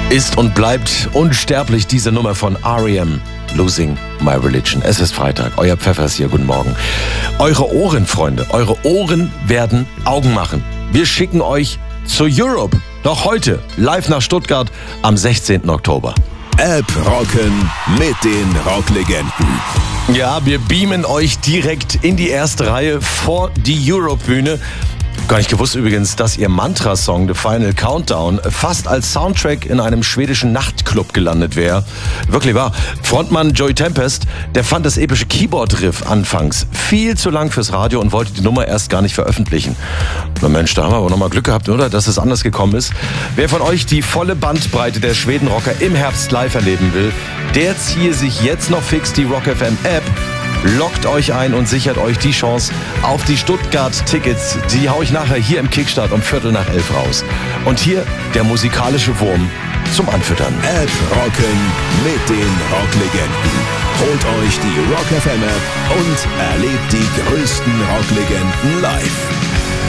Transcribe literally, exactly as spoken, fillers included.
ist und bleibt unsterblich diese Nummer von R E M. Losing My Religion. Es ist Freitag, euer Pfeffers hier, guten Morgen. Eure Ohren, Freunde, eure Ohren werden Augen machen. Wir schicken euch zu Europe. Doch heute, live nach Stuttgart am sechzehnten Oktober. App rocken mit den Rocklegenden. Ja, wir beamen euch direkt in die erste Reihe vor die Europe-Bühne. Gar nicht gewusst übrigens, dass ihr Mantra-Song The Final Countdown fast als Soundtrack in einem schwedischen Nachtclub gelandet wäre. Wirklich wahr. Frontmann Joey Tempest, der fand das epische Keyboard-Riff anfangs viel zu lang fürs Radio und wollte die Nummer erst gar nicht veröffentlichen. Na Mensch, da haben wir aber nochmal Glück gehabt, oder? Dass es anders gekommen ist. Wer von euch die volle Bandbreite der Schwedenrocker im Herbst live erleben will, der ziehe sich jetzt noch fix die Rock F M App. Lockt euch ein und sichert euch die Chance auf die Stuttgart-Tickets. Die hau ich nachher hier im Kickstart um Viertel nach elf raus. Und hier der musikalische Wurm zum Anfüttern. App rocken mit den Rocklegenden. Holt euch die Rock F M App und erlebt die größten Rocklegenden live.